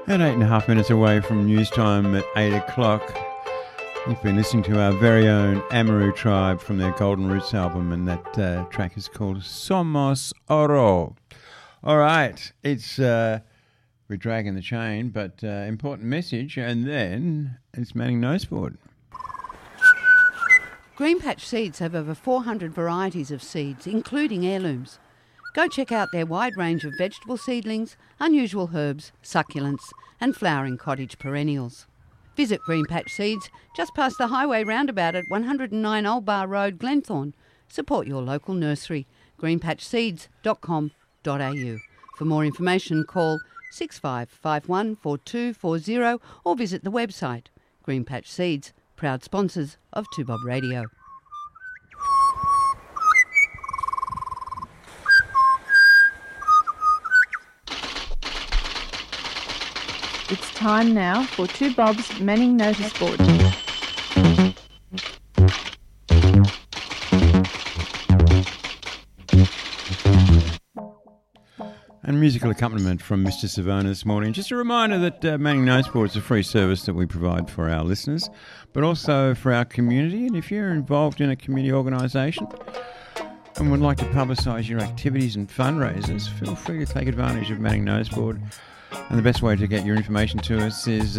And 8.5 minutes away from news time at 8 o'clock. You've been listening to our very own Amaru Tribe from their Golden Roots album, and that track is called Somos Oro. All right, we're dragging the chain, but important message, and then it's Manning Noseboard. Greenpatch Seeds have over 400 varieties of seeds, including heirlooms. Go check out their wide range of vegetable seedlings, unusual herbs, succulents and flowering cottage perennials. Visit Greenpatch Seeds just past the highway roundabout at 109 Old Bar Road, Glenthorne. Support your local nursery, greenpatchseeds.com.au. For more information, call 6551 4240 or visit the website. Greenpatch Seeds, proud sponsors of 2Bob Radio. It's time now for 2Bob's Manning Notice Board. And musical accompaniment from Mr. Savona this morning. Just a reminder that Manning Notice Board is a free service that we provide for our listeners, but also for our community. And if you're involved in a community organisation and would like to publicise your activities and fundraisers, feel free to take advantage of Manning Notice Board. And the best way to get your information to us is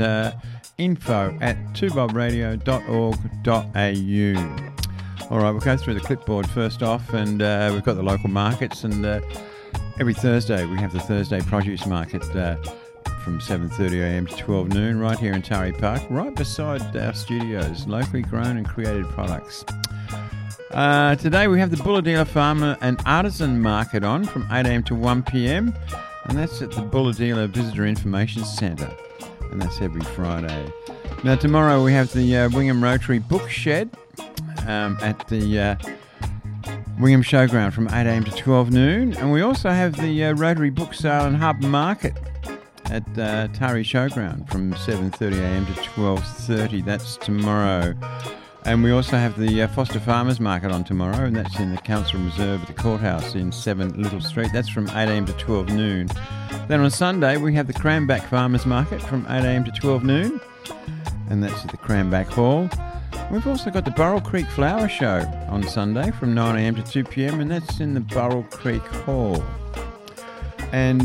info@2bobradio.org.au. All right, we'll go through the clipboard first off, and we've got the local markets, and every Thursday we have the Thursday produce market from 7:30am to 12 noon right here in Tarry Park, right beside our studios, locally grown and created products. Today we have the Bulahdelah Farmer and Artisan Market on from 8am to 1pm. And that's at the Bulahdelah Visitor Information Centre. And that's every Friday. Now, tomorrow we have the Wingham Rotary Book Shed at the Wingham Showground from 8am to 12 noon. And we also have the Rotary Book Sale and Hub Market at Taree Showground from 7:30am to 12:30. That's tomorrow. And we also have the Foster Farmers Market on tomorrow, and that's in the Council Reserve at the Courthouse in 7 Little Street. That's from 8am to 12 noon. Then on Sunday, we have the Cranback Farmers Market from 8am to 12 noon, and that's at the Cranback Hall. We've also got the Burrell Creek Flower Show on Sunday from 9am to 2pm, and that's in the Burrell Creek Hall. And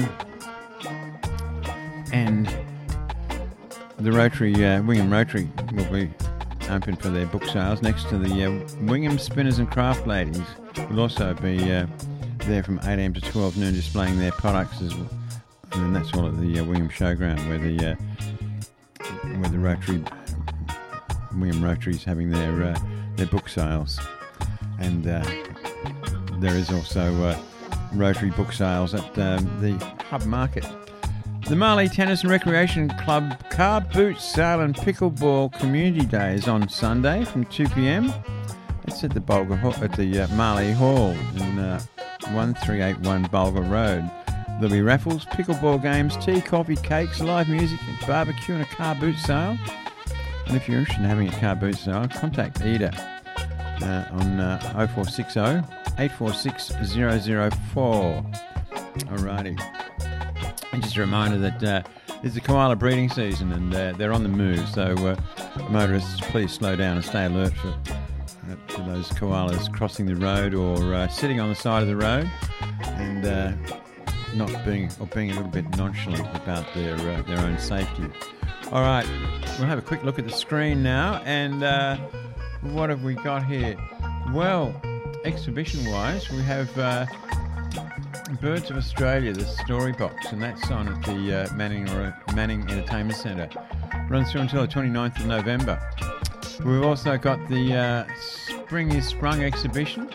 the Rotary, Wingham Rotary will be open for their book sales next to the Wingham Spinners and Craft Ladies. Will also be there from 8am to 12 noon displaying their products as well. And that's all at the Wingham Showground where the Rotary, Wingham Rotary is having their book sales. And there is also Rotary book sales at the Hub Market. The Marley Tennis and Recreation Club Car Boot Sale and Pickleball Community Days on Sunday from 2pm. It's at the Marley Hall in 1381 Bulga Road. There'll be raffles, pickleball games, tea, coffee, cakes, live music, barbecue and a car boot sale. And if you're interested in having a car boot sale, contact Ida on 0460 846 004. Alrighty. And just a reminder that it's the koala breeding season and they're on the move, so motorists, please slow down and stay alert for those koalas crossing the road or sitting on the side of the road and being a little bit nonchalant about their own safety. All right, we'll have a quick look at the screen now, and what have we got here? Well, exhibition-wise, we have Birds of Australia, the Story Box, and that's on at the Manning Entertainment Centre. Runs through until the 29th of November. We've also got the Spring is Sprung exhibition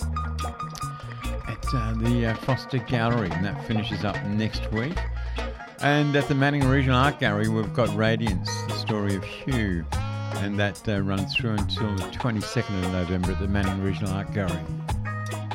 at the Foster Gallery, and that finishes up next week. And at the Manning Regional Art Gallery, we've got Radiance, the story of Hugh, and that runs through until the 22nd of November at the Manning Regional Art Gallery.